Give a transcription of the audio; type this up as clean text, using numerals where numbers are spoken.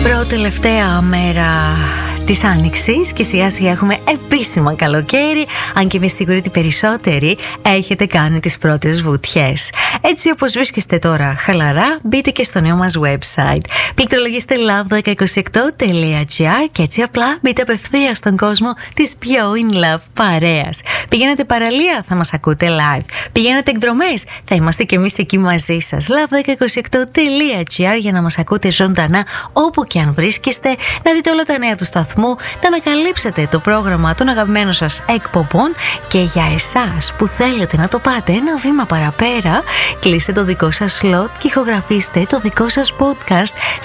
Τελευταία μέρα της Άνοιξης και σιγά σιγά έχουμε επίσημα καλοκαίρι, αν και είμαι σίγουρη ότι περισσότεροι έχετε κάνει τις πρώτες βουτιές. Έτσι όπως βρίσκεστε τώρα χαλαρά, μπείτε και στο νέο μας website. Πληκτρολογήστε love1028.gr και έτσι απλά μπείτε απευθείας στον κόσμο της πιο in love παρέας. Πηγαίνετε παραλία, θα μας ακούτε live. Πηγαίνετε εκδρομές, θα είμαστε και εμείς εκεί μαζί σας. love1028.gr για να μας ακούτε ζωντανά όπου και αν βρίσκεστε, να δείτε όλα τα νέα του σταθμού, να ανακαλύψετε το πρόγραμμα των αγαπημένων σας εκπομπών και για εσάς που θέλετε να το πάτε ένα βήμα παραπέρα, κλείστε το δικό σας slot και ηχογραφήστε το δικό σας podcast